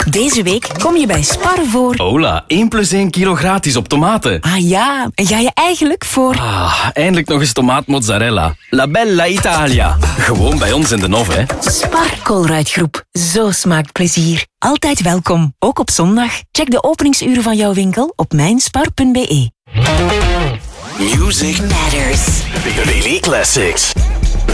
Deze week kom je bij Spar voor... Hola, 1 + 1 kilo gratis op tomaten. Ah ja, en ga je eigenlijk voor... Eindelijk nog eens tomaatmozzarella. La Bella Italia. Gewoon bij ons in de Nov, hè. Spar Colruyt-groep. Zo smaakt plezier. Altijd welkom, ook op zondag. Check de openingsuren van jouw winkel op mijnspar.be. Music matters. Really classics.